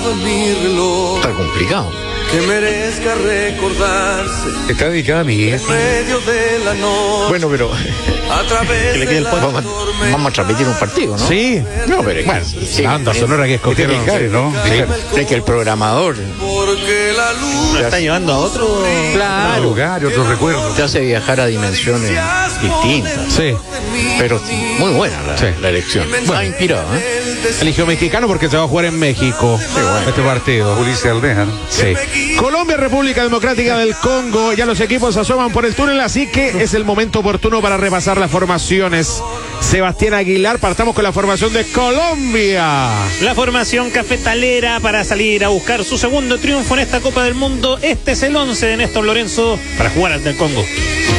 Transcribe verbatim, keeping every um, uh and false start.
marcado en mi reloj. Está complicado. Que merezca recordarse. Está dedicada a mí, ¿eh? En medio de la noche. Bueno, pero A través que le quede el de vamos, la a, tormenta. vamos a transmitir un partido, ¿no? Sí. No, pero Bueno, sí, la banda sí, sonora que escogieron. Fijar, ¿no? Sí. Es que el programador Porque la luz Lo está llevando a otro. Claro. Otro lugar, otro recuerdo. te hace viajar a dimensiones distintas. Sí. Pero muy buena la, Sí. la elección. Está inspirado, ¿eh? Eligió mexicano porque se va a jugar en México. bueno. Este partido. Ulises Aldeja, ¿no? Sí. Colombia, República Democrática del Congo. Ya los equipos asoman por el túnel, así que es el momento oportuno para repasar las formaciones. Sebastián Aguilar, partamos con la formación de Colombia. La formación cafetalera para salir a buscar su segundo triunfo en esta Copa del Mundo. Este es el once de Néstor Lorenzo para jugar ante el Congo.